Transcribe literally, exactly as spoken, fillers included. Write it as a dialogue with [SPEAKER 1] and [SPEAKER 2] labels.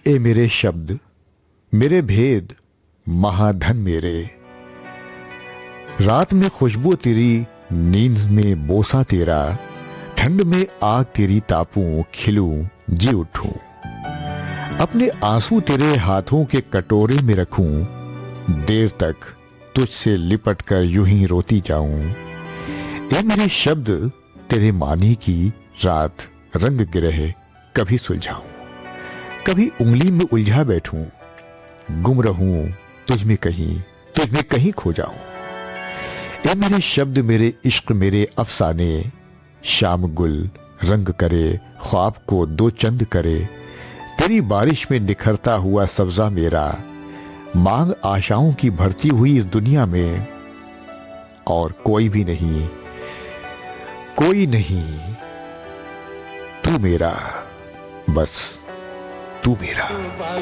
[SPEAKER 1] ए मेरे शब्द, मेरे भेद, महाधन मेरे, रात में खुशबू तेरी, नींद में बोसा तेरा, ठंड में आग तेरी तापूं, खिलूं जी उठूं, अपने आंसू तेरे हाथों के कटोरे में रखूं, देर तक तुझसे लिपट कर यूं ही रोती जाऊं। ए मेरे शब्द, तेरे मानी की रात रंग गिरह कभी सुलझाऊं, कभी उंगली में उलझा बैठूं, गुम रहूं तुझ में कहीं, तुझ में कहीं खो जाऊं। ए मेरे शब्द, मेरे इश्क, मेरे अफसाने, शाम गुल रंग करे, ख्वाब को दो चंद करे, तेरी बारिश में निखरता हुआ सब्जा मेरा, मांग आशाओं की भरती हुई इस दुनिया में, और कोई भी नहीं, कोई नहीं, तू मेरा, बस तू मेरा।